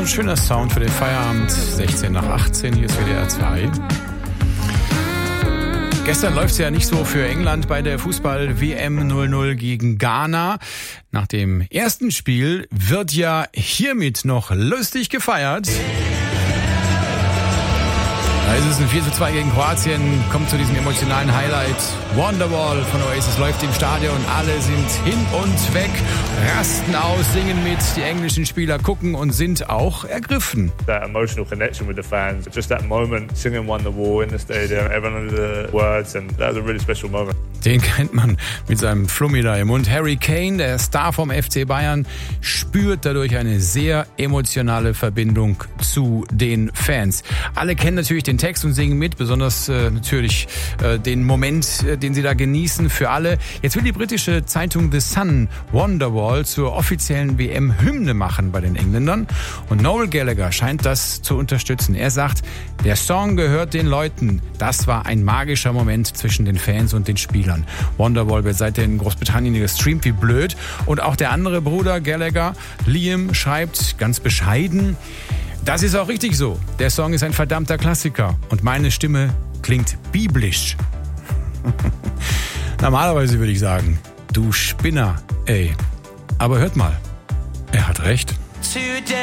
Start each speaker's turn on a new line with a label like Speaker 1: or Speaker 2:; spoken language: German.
Speaker 1: ein schöner Sound für den Feierabend. 16 nach 18, hier ist WDR 2. Gestern läuft es ja nicht so für England bei der Fußball-WM 0-0 gegen Ghana. Nach dem ersten Spiel wird ja hiermit noch lustig gefeiert. Da ist es ein 4:2 gegen Kroatien, kommt zu diesem emotionalen Highlight. Wonderwall von Oasis läuft im Stadion, alle sind hin und weg, rasten aus, singen mit, die englischen Spieler gucken und sind auch ergriffen.
Speaker 2: That emotional connection with the fans, just that moment, singing Wonderwall in the stadium, everyone under the words, and that was a really special moment.
Speaker 1: Den kennt man mit seinem Flummi da im Mund. Harry Kane, der Star vom FC Bayern, spürt dadurch eine sehr emotionale Verbindung zu den Fans. Alle kennen natürlich den Text und singen mit, besonders natürlich den Moment, den sie da genießen für alle. Jetzt will die britische Zeitung The Sun Wonderwall zur offiziellen WM-Hymne machen bei den Engländern. Und Noel Gallagher scheint das zu unterstützen. Er sagt, der Song gehört den Leuten. Das war ein magischer Moment zwischen den Fans und den Spielern. Wonderwall wird seitdem in Großbritannien gestreamt wie blöd. Und auch der andere Bruder Gallagher, Liam, schreibt ganz bescheiden, das ist auch richtig so. Der Song ist ein verdammter Klassiker. Und meine Stimme klingt biblisch. Normalerweise würde ich sagen, du Spinner, ey. Aber hört mal, er hat recht.